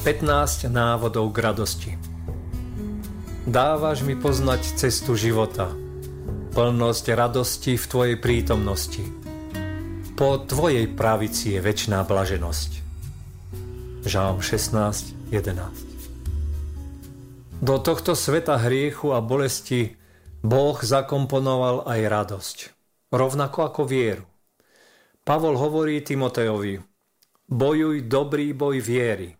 15 návodov k radosti. Dávaš mi poznať cestu života, plnosť radosti v Tvojej prítomnosti. Po Tvojej pravici je večná blaženosť. Žalm 16:11. Do tohto sveta hriechu a bolesti Boh zakomponoval aj radosť, rovnako ako vieru. Pavol hovorí Timotejovi: bojuj dobrý boj viery.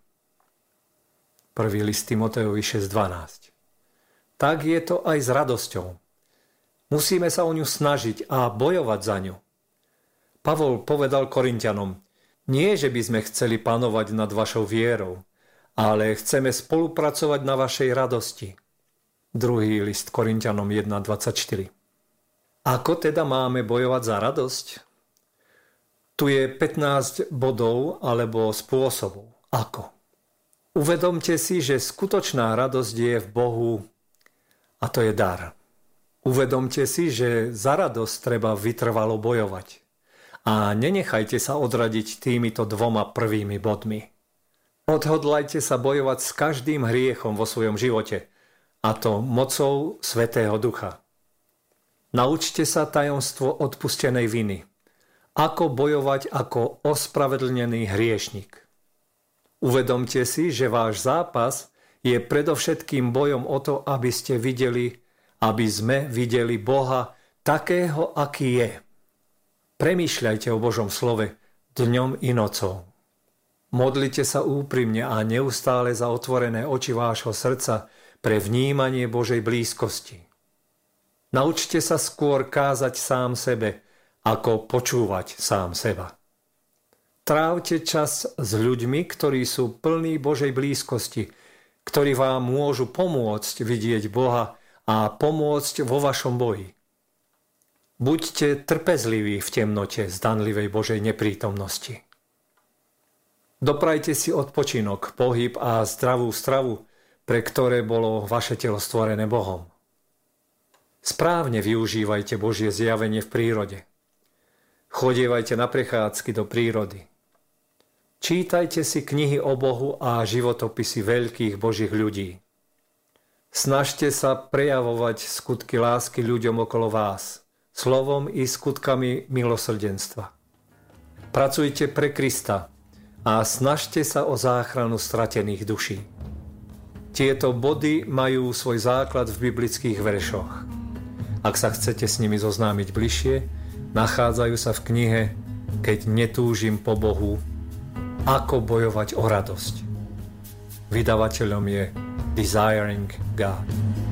1. list Timotejovi 6:12. Tak je to aj s radosťou. Musíme sa o ňu snažiť a bojovať za ňu. Pavol povedal Korinťanom: nie, že by sme chceli panovať nad vašou vierou, ale chceme spolupracovať na vašej radosti. 2. list Korinťanom 1:24. Ako teda máme bojovať za radosť? Tu je 15 bodov alebo spôsobov. Ako? Uvedomte si, že skutočná radosť je v Bohu a to je dar. Uvedomte si, že za radosť treba vytrvalo bojovať. A nenechajte sa odradiť týmito dvoma prvými bodmi. Odhodlajte sa bojovať s každým hriechom vo svojom živote, a to mocou Svätého Ducha. Naučte sa tajomstvo odpustenej viny. Ako bojovať ako ospravedlnený hriešnik. Uvedomte si, že váš zápas je predovšetkým bojom o to, aby sme videli Boha takého, aký je. Premýšľajte o Božom slove dňom i nocou. Modlite sa úprimne a neustále za otvorené oči vášho srdca pre vnímanie Božej blízkosti. Naučte sa skôr kázať sám sebe, ako počúvať sám seba. Trávte čas s ľuďmi, ktorí sú plní Božej blízkosti, ktorí vám môžu pomôcť vidieť Boha a pomôcť vo vašom boji. Buďte trpezliví v temnote zdanlivej Božej neprítomnosti. Doprajte si odpočinok, pohyb a zdravú stravu, pre ktoré bolo vaše telo stvorené Bohom. Správne využívajte Božie zjavenie v prírode. Chodievajte na prechádzky do prírody. Čítajte si knihy o Bohu a životopisy veľkých Božích ľudí. Snažte sa prejavovať skutky lásky ľuďom okolo vás, slovom i skutkami milosrdenstva. Pracujte pre Krista a snažte sa o záchranu stratených duší. Tieto body majú svoj základ v biblických veršoch. Ak sa chcete s nimi zoznámiť bližšie, nachádzajú sa v knihe Keď netúžim po Bohu, ako bojovať o radosť. Vydavateľom je Desiring God.